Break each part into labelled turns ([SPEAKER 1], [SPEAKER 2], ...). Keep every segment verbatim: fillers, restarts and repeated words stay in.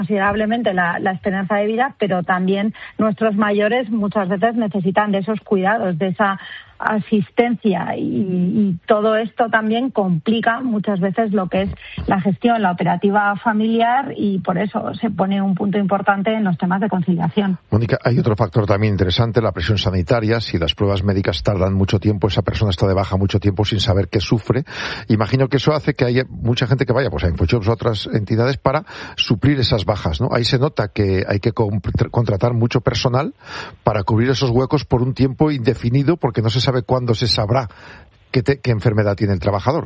[SPEAKER 1] considerablemente la, la esperanza de vida, pero también nuestros mayores muchas veces necesitan de esos cuidados, de esa asistencia y, y todo esto también complica muchas veces lo que es la gestión, la operativa familiar, y por eso se pone un punto importante en los temas de conciliación.
[SPEAKER 2] Mónica, hay otro factor también interesante, la presión sanitaria. Si las pruebas médicas tardan mucho tiempo, esa persona está de baja mucho tiempo sin saber qué sufre. Imagino que eso hace que haya mucha gente que vaya pues a InfoJobs o a otras entidades para suplir esas bajas, ¿no? Ahí se nota que hay que contratar mucho personal para cubrir esos huecos por un tiempo indefinido, porque no se sabe cuándo se sabrá qué, te, qué enfermedad tiene el trabajador.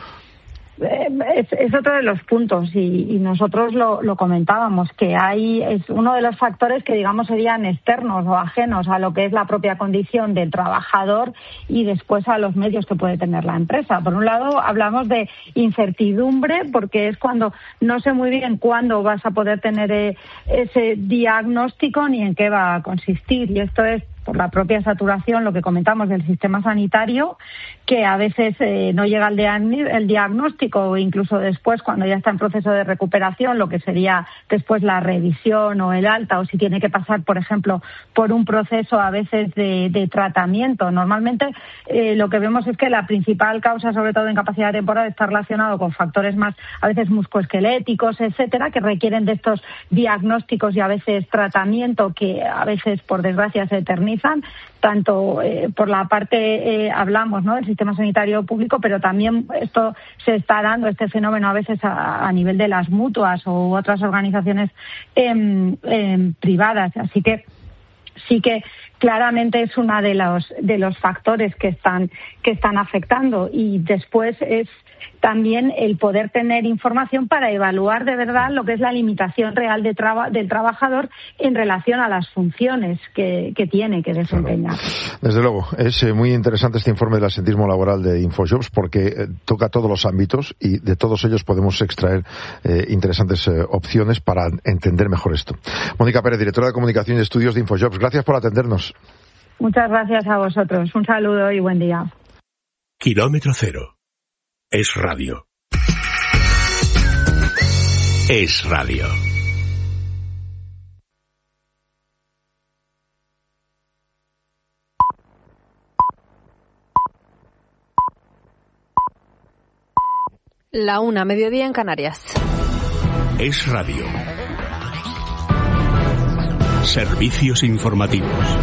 [SPEAKER 1] Es, es otro de los puntos y, y nosotros lo, lo comentábamos, que hay es uno de los factores que digamos serían externos o ajenos a lo que es la propia condición del trabajador y después a los medios que puede tener la empresa. Por un lado hablamos de incertidumbre, porque es cuando no sé muy bien cuándo vas a poder tener eh, ese diagnóstico ni en qué va a consistir, y esto es por la propia saturación, lo que comentamos del sistema sanitario, que a veces eh, no llega el, diagn- el diagnóstico, o incluso después, cuando ya está en proceso de recuperación, lo que sería después la revisión o el alta, o si tiene que pasar, por ejemplo, por un proceso a veces de, de tratamiento. Normalmente eh, lo que vemos es que la principal causa, sobre todo en incapacidad temporal, está relacionado con factores más, a veces musculoesqueléticos, etcétera, que requieren de estos diagnósticos y a veces tratamiento que a veces, por desgracia, se eternizan. Tanto eh, por la parte, eh, hablamos, ¿no?, del sistema sanitario público, pero también esto se está dando, este fenómeno a veces a, a nivel de las mutuas u otras organizaciones eh, eh, privadas. Así que sí que claramente es uno de los de los factores que están que están afectando, y después es también el poder tener información para evaluar de verdad lo que es la limitación real de traba, del trabajador en relación a las funciones que, que tiene que desempeñar.
[SPEAKER 2] Claro. Desde luego, es eh, muy interesante este informe del absentismo laboral de InfoJobs, porque eh, toca todos los ámbitos y de todos ellos podemos extraer eh, interesantes eh, opciones para entender mejor esto. Mónica Pérez, directora de Comunicación y Estudios de InfoJobs, gracias por atendernos.
[SPEAKER 1] Muchas gracias a vosotros. Un saludo y buen día.
[SPEAKER 3] Kilómetro Cero. Es radio. Es radio.
[SPEAKER 4] La una, mediodía en Canarias.
[SPEAKER 3] Es radio. Servicios informativos.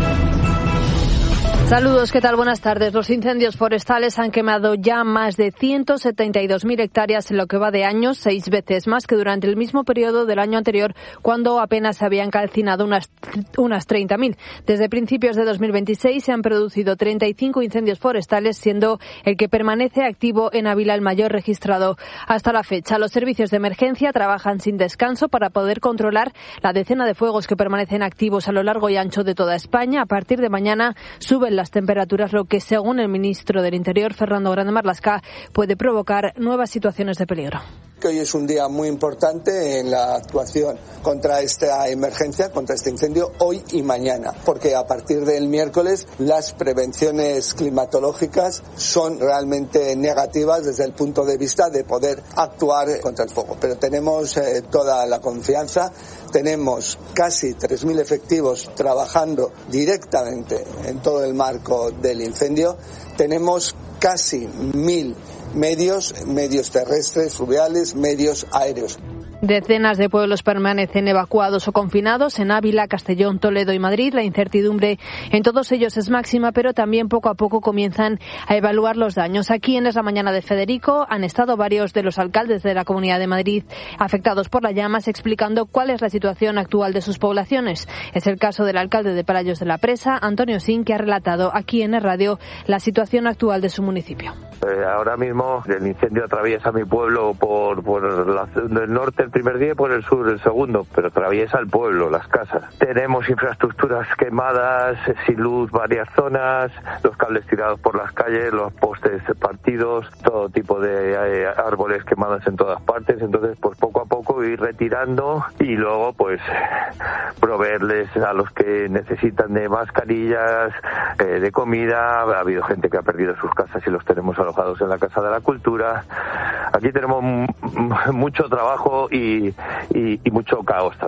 [SPEAKER 4] Saludos, ¿qué tal? Buenas tardes. Los incendios forestales han quemado ya más de ciento setenta y dos mil hectáreas en lo que va de año, seis veces más que durante el mismo periodo del año anterior, cuando apenas se habían calcinado unas, unas treinta mil. Desde principios de dos mil veintiséis se han producido treinta y cinco incendios forestales, siendo el que permanece activo en Ávila el mayor registrado hasta la fecha. Los servicios de emergencia trabajan sin descanso para poder controlar la decena de fuegos que permanecen activos a lo largo y ancho de toda España. A partir de mañana suben las temperaturas, lo que, según el ministro del Interior, Fernando Grande Marlaska, puede provocar nuevas situaciones de peligro.
[SPEAKER 5] Hoy es un día muy importante en la actuación contra esta emergencia, contra este incendio, hoy y mañana, porque a partir del miércoles las prevenciones climatológicas son realmente negativas desde el punto de vista de poder actuar contra el fuego. Pero tenemos eh, toda la confianza, tenemos casi tres mil efectivos trabajando directamente en todo el marco del incendio, tenemos casi mil medios, medios terrestres, fluviales, medios aéreos.
[SPEAKER 4] Decenas de pueblos permanecen evacuados o confinados en Ávila, Castellón, Toledo y Madrid. La incertidumbre en todos ellos es máxima, pero también poco a poco comienzan a evaluar los daños. Aquí en Es la Mañana de Federico han estado varios de los alcaldes de la Comunidad de Madrid afectados por las llamas, explicando cuál es la situación actual de sus poblaciones. Es el caso del alcalde de Palacios de la Presa, Antonio Sin, que ha relatado aquí en Es Radio la situación actual de su municipio.
[SPEAKER 6] Eh, ahora mismo el incendio atraviesa mi pueblo por, por la, el norte el primer día y por el sur el segundo, pero atraviesa el pueblo, las casas. Tenemos infraestructuras quemadas, sin luz varias zonas, los cables tirados por las calles, los postes partidos, todo tipo de eh, árboles quemados en todas partes. Entonces, pues poco a poco ir retirando y luego pues proveerles a los que necesitan de mascarillas, eh, de comida. Ha habido gente que ha perdido sus casas y los tenemos alojados en la casa de de la cultura. Aquí tenemos m- mucho trabajo y, y, y mucho caos también.